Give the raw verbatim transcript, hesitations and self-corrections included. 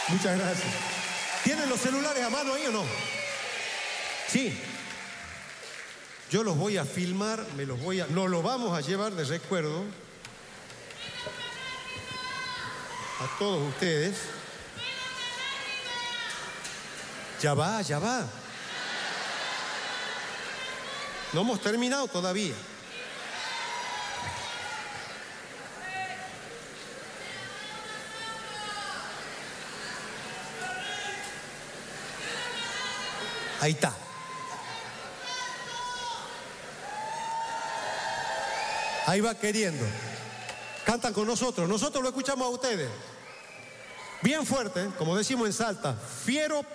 Muchas gracias. ¿Tienen los celulares a mano ahí o no? Sí. Yo los voy a filmar, me los voy a... Nos los vamos a llevar de recuerdo a todos ustedes. Ya va, ya va. No hemos terminado todavía. Ahí está. Ahí va queriendo. Cantan con nosotros. Nosotros lo escuchamos a ustedes. Bien fuerte, como decimos en Salta. Fiero.